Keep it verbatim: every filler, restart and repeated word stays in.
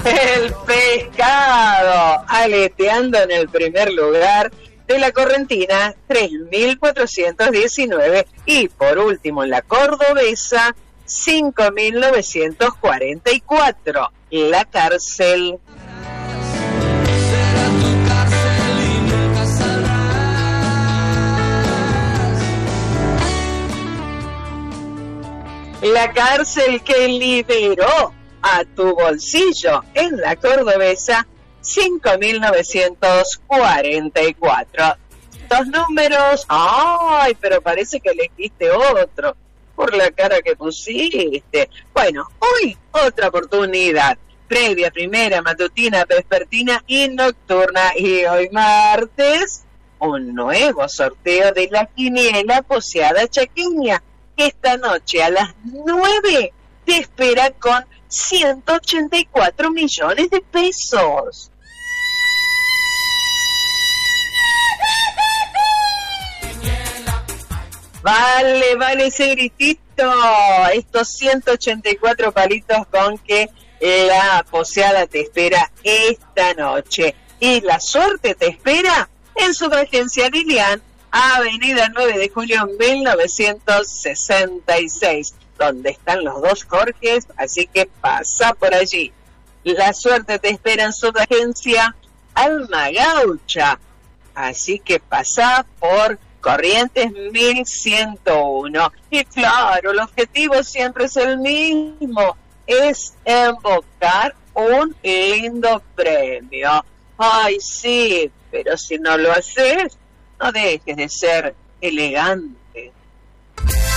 El pescado, aleteando en el primer lugar de la correntina, tres mil cuatrocientos diecinueve. Y por último, en la cordobesa, cinco mil novecientos cuarenta y cuatro. La cárcel. La cárcel que liberó a tu bolsillo en la cordobesa, cinco mil novecientos cuarenta y cuatro. Dos números, ay, pero parece que elegiste otro, por la cara que pusiste. Bueno, hoy otra oportunidad, previa, primera, matutina, vespertina y nocturna. Y hoy martes, un nuevo sorteo de la quiniela poseada chaqueña, que esta noche a las nueve te espera con ciento ochenta y cuatro millones de pesos. Vale, vale ese gritito, estos ciento ochenta y cuatro palitos con que la poseada te espera esta noche. Y la suerte te espera en su agencia Lilian, Avenida nueve de julio mil novecientos sesenta y seis, donde están los dos Jorges, así que pasa por allí. La suerte te espera en su agencia Alma Gaucha, así que pasa por Corrientes mil ciento uno. Y claro, el objetivo siempre es el mismo, es embocar un lindo premio. Ay, sí, pero si no lo haces, no dejes de ser elegante.